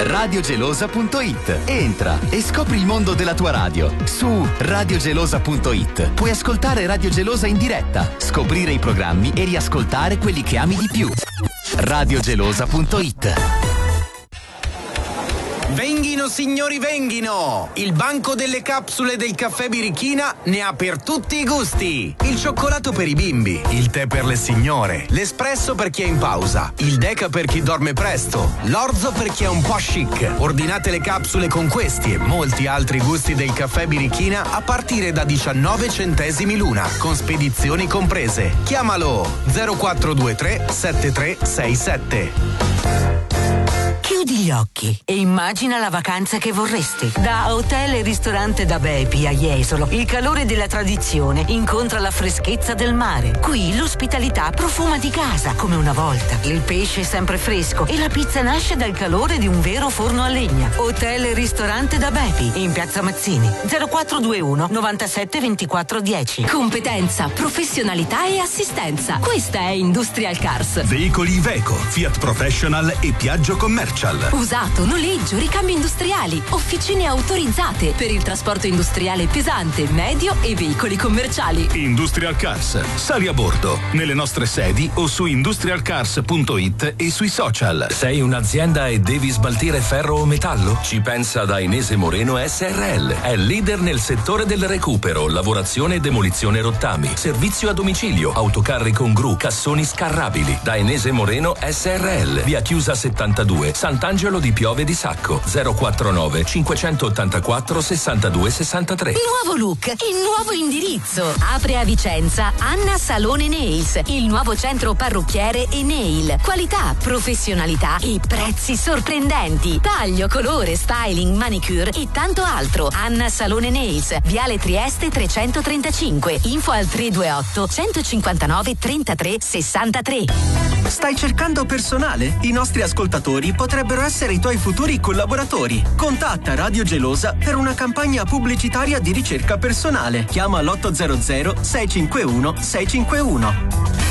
radiogelosa.it. Entra e scopri il mondo della tua radio. Su radiogelosa.it puoi ascoltare Radio Gelosa in diretta, scoprire i programmi e riascoltare quelli che ami di più. radiogelosa.it. Venghino signori, venghino! Il banco delle capsule del caffè Birichina ne ha per tutti i gusti. Il cioccolato per i bimbi, il tè per le signore, l'espresso per chi è in pausa, il deca per chi dorme presto, l'orzo per chi è un po' chic. Ordinate le capsule con questi e molti altri gusti del caffè Birichina a partire da 19 centesimi l'una, con spedizioni comprese. Chiamalo 0423 7367. Chiudi gli occhi e immagina la vacanza che vorresti. Da Hotel e Ristorante da Bepi a Jesolo, il calore della tradizione incontra la freschezza del mare. Qui l'ospitalità profuma di casa, come una volta. Il pesce è sempre fresco e la pizza nasce dal calore di un vero forno a legna. Hotel e Ristorante da Bepi, in Piazza Mazzini, 0421 97 24 10. Competenza, professionalità e assistenza. Questa è Industrial Cars. Veicoli Iveco, Fiat Professional e Piaggio Commercial. Usato, noleggio, ricambi industriali, officine autorizzate per il trasporto industriale pesante, medio e veicoli commerciali. Industrial Cars. Sali a bordo nelle nostre sedi o su industrialcars.it e sui social. Sei un'azienda e devi smaltire ferro o metallo? Ci pensa Dainese Moreno SRL. È leader nel settore del recupero, lavorazione e demolizione rottami, servizio a domicilio, autocarri con gru, cassoni scarrabili. Dainese Moreno SRL. Via Chiusa 72, Sant'Angelo di Piove di Sacco, 049 584 62 63. Nuovo look e nuovo indirizzo. Apre a Vicenza Anna Salone Nails, il nuovo centro parrucchiere e nail. Qualità, professionalità e prezzi sorprendenti. Taglio, colore, styling, manicure e tanto altro. Anna Salone Nails, Viale Trieste 335. Info al 328 159 33 63. Stai cercando personale? I nostri ascoltatori potrebbero essere i tuoi futuri collaboratori. Contatta Radio Gelosa per una campagna pubblicitaria di ricerca personale. Chiama l'800 651 651.